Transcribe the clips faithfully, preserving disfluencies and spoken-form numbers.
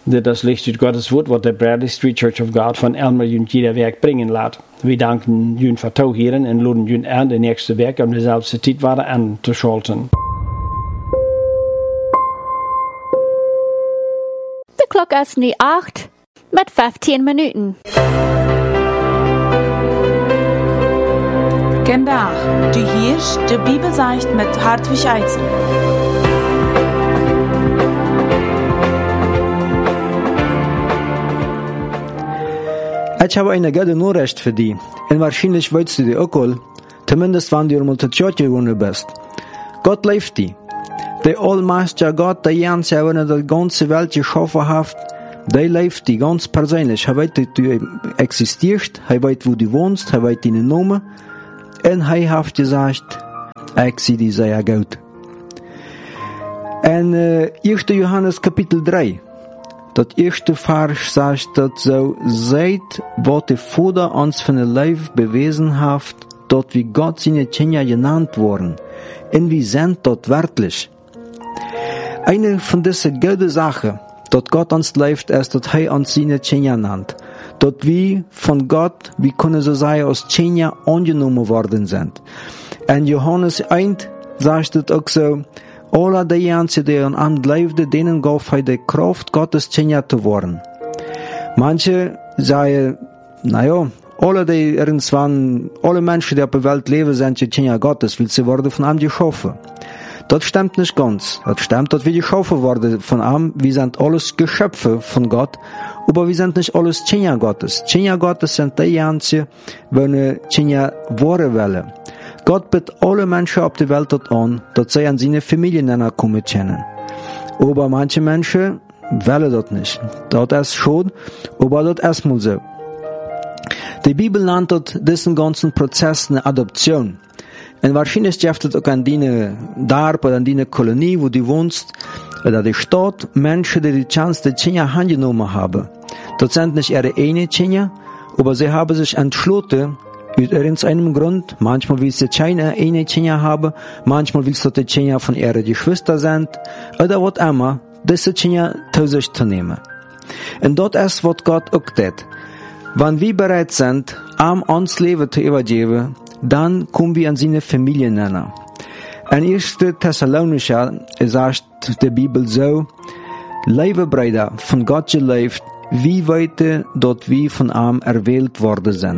Das Licht uit Gottes Wort, wat de Bradley Street Church of God van Elmer Jun jeder Werk bringen laat. We danken Jun voor toehieren en laden Jun aan de nächste Werk om dezelfde tijd waren aan te schalten. De klok is nu acht met vijftien minuten. Vandaag, du hierst de Bibelsicht mit Hartwig Eisen. Ich habe eine gute Nachricht für dich. Und wahrscheinlich weißt du die auch all, zumindest wenn du mal zu Tschotje geworden bist. Gott liebt dich. Der allmächtige Gott, der Jens, der die ganze Welt geschaffen hat, der liebt dich ganz persönlich. Er weiß, dass du existierst, er weiß, wo du wohnst, er weiß deinen Namen. Und er hat gesagt, ich sehe dich sehr gut. Und äh, erster Johannes Kapitel drei. Dat erste Vers sagt, dat so seid, wat der Vater uns von der Leib bewiesen hat, dort wie Gott seine Kinder genannt worden. Und wir sind dort wirklich. Eine von diesen guten Sachen, dort Gott uns leibt, ist, dass er uns seine Kinder nennt. Dort wir von Gott, wie können so sagen, als Kinder angenommen worden sind. Und Johannes eins sagt es auch so, alle die Jansen, die an ihm leefden, denen gaf hij de Kraft, Gottes Kinder zu worden. Manche sagen, naja, alle die irgendwann, alle Menschen, die auf der Welt leben, sind die Kinder Gottes, weil sie worden von ihm geschaffen. Das stimmt nicht ganz. Das stimmt, dass wir geschaffen worden von ihm. Wir sind alles Geschöpfe von Gott, aber wir sind nicht alles Kinder Gottes. Kinder Gottes sind die Jansen, die Kinder worden wollen. Gott bittet alle Menschen auf der Welt dort an, dass sie an seine Familien kommen können. Aber manche Menschen wollen das nicht. Das ist schon, aber das ist mal so. Die Bibel nennt dort diesen ganzen Prozess eine Adoption. Und wahrscheinlich gibt es auch an deine Dorf oder an deine Kolonie, wo du wohnst, oder die Stadt, Menschen, die die Chance, die Kinder angenommen haben. Das sind nicht ihre eigenen Kinder, aber sie haben sich entschlossen, aus irgendeinem Grund, manchmal willst du keine eine Kinder haben, manchmal willst du die Kinder von ihren Geschwistern sind, oder was immer, diese Kinder zu sich zu nehmen. Und das ist, was Gott auch tut. Wenn wir bereit sind, am uns Leben zu übergeben, dann kommen wir an seine Familie nennen. In erster Thessalonicher sagt die Bibel so, liebe Brüder, von Gott gelebt, wie weit dort wir von ihm erwählt worden sind.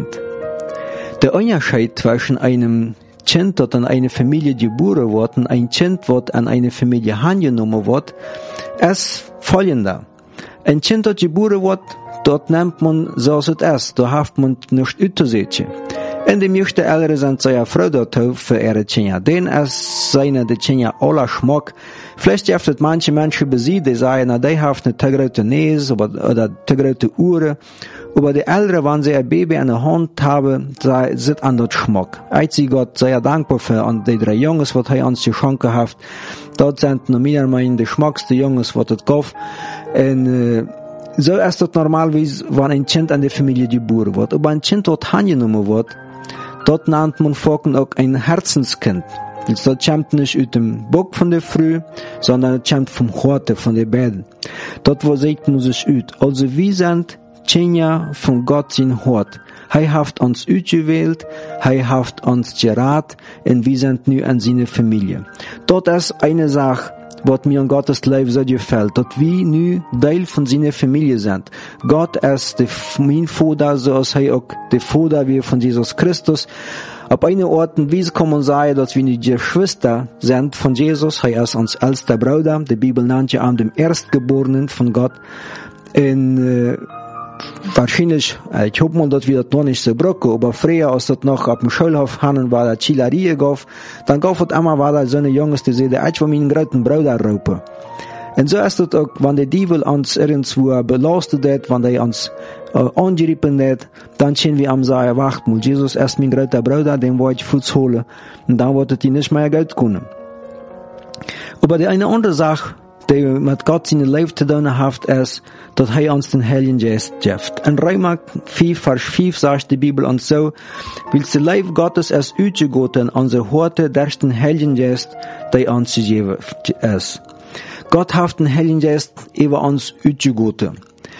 Der Unterschied zwischen einem Kind, das an eine Familie geboren wird, und ein Kind, das an eine Familie angenommen wird, ist folgender. Ein Kind, das geboren wird, dort nimmt man so, als es ist. Da hat man nicht auszusetzen. Und die meisten Eltern sind sehr froh dazu für ihre Kinder. Denn es seien die Kinder aller Schmuck. Vielleicht gibt es manche Menschen bei sie, die sagen, na, die haben eine zu große Nase oder, oder zu große Ohren. Aber die Eltern, wenn sie ein Baby in der Hand haben, sind an das Schmuck. Ich bin Gott sehr dankbar für und die drei Jungs, die er uns geschenkt hat. Dort sind noch mehr meine die schmucksten Jungs, die es gab. Und äh, so ist das normalerweise, wenn ein Kind an die Familie geboren wird. Aber ein Kind, das angenommen wird, dort nennt man Volken auch ein Herzenskind. Das kommt nicht aus dem Bock von der Früh, sondern es kommt vom Horte, von den Beiden. Dort, wo sagt man sich aus. Also wir sind Kinder von Gott sein Hort. Er hat uns ausgewählt, er hat uns geraten und wir sind nun an seine Familie. Dort ist eine Sache, was mir an Gottes Leben so gefällt, dass wir nun Teil von seiner Familie sind. Gott ist der, mein Vater, so als er auch der Vater wie von Jesus Christus. Auf einer Art und Weise kann man sagen, dass wir die Geschwister sind von Jesus. Er ist uns ältester Bruder. Die Bibel nennt ja an dem Erstgeborenen von Gott. Und, äh, wahrscheinlich, ich hoffe mal, dass wir das noch nicht so brauchen, aber früher, als das noch auf dem Schulhof hatten, war das Chilerie gab, dann gab es immer war da so eine Jungs, die sagen, ich will meinen großen Bruder raupen. Und so ist es auch, wenn der Teufel uns irgendwo belastet hat, wenn er uns äh, angerieben hat, dann können wir ihm sagen, wacht mal, Jesus ist mein großer Bruder, den wollte ich Fuß holen, und dann wird er nicht mehr Geld können. Aber die eine andere Sache, die mit Gott seine Leben zu tun hat, ist, dass er uns den Heiligen Geist gibt. In Römer fünf, Vers fünf sagt die Bibel uns so, weil das Leben Gottes ist ausgegoten, unsere Horte durch den Heiligen Geist, der uns gegeben ist. Gott hat den Heiligen Geist über uns uitgegoten.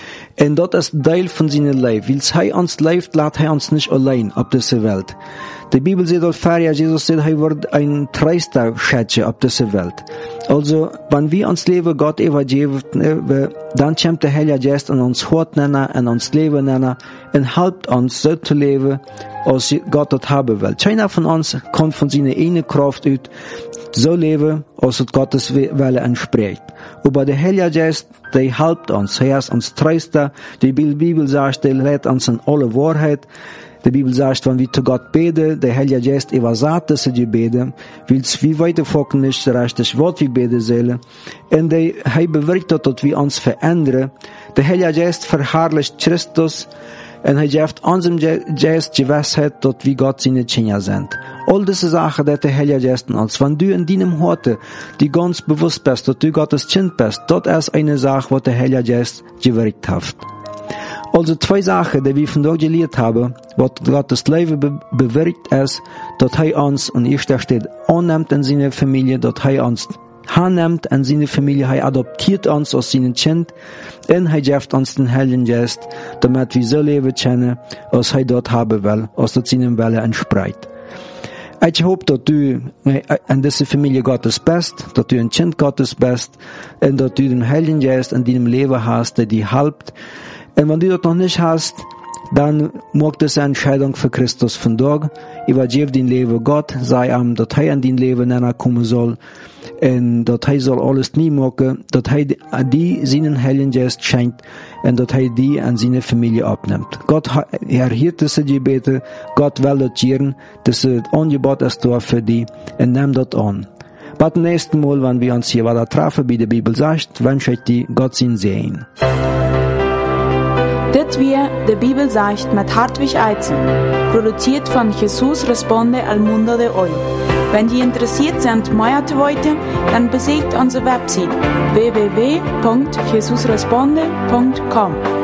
En dat is deel van zijn leven. Wils hij ons leeft, laat hij ons niet alleen op deze wereld. De Bibel zegt al ver, ja, Jesus zegt, hij wordt een treuster schätze op deze wereld. Also, wenn wir ons leven Gott übergeben, dann kommt der Heilige Geist in ons hart nennen, in ons leven nennen, en helpt ons zo te leven, als Gott dat hebben wil. Keiner von uns kommt von seiner eigenen Kraft uit, so leven, als het Gottes Wille entspricht. Aber der Heilige Geist, der helpt uns, er ist uns tröster. Die Bibel sagt, der lehrt uns in alle Wahrheit. Die Bibel sagt, wenn wir zu Gott beten, der Heilige Geist übersagt diese Gebete, weil wir weiter folgen nicht richtig, was wir beten sollen. Und der, er bewirkt, dass wir uns verändern. Der Heilige Geist verherrlicht Christus, und er gibt unserem Geist Gewissheit, dass wir Gott seine Kinder sind. All diese Sachen, die der Heilige Geist in uns. Wenn du in deinem Harte, die ganz bewusst bist, dass du Gottes Kind bist, das ist eine Sache, was der Heilige Geist gewirkt hat. Also zwei Sachen, die wir von dort gelernt haben, was Gottes Leben be bewirkt ist, dass er uns, und erster steht, annimmt in seine Familie, dass er uns annimmt in seine Familie, er adoptiert uns als sein Kind, und er gibt uns den Heiligen Geist, damit wir so leben können, als er dort haben will, als das seinem Wille entspricht. Ich hoffe, dass du in dieser Familie Gottes bist, dass du ein Kind Gottes bist, und dass du den Heiligen Geist in deinem Leben hast, der dir hilft. Und wenn du das noch nicht hast, dann mach das eine Entscheidung für Christus von dort. Übergib dein Leben Gott, sei ihm, dass er in dein Leben kommen soll, und dass er soll alles nie machen, dass er dir seinen Heiligen Geist schenkt, und dass er die an seine Familie abnimmt. Gott erhört diese Gebete, Gott will das hören, das Angebot ist da für dich, und nimm das an. Beim nächsten Mal, wenn wir uns hier weiter treffen, wie die Bibel sagt, wünsche ich dir Gott sein Segen. Dit wir de Bibel sagt mit Hartwig Eizen, produziert von Jesus Responde al Mundo de Hoy. Wenn die interessiert sind, mehr zu wissen, dann besucht unsere Website w w w punkt jesus responde punkt com.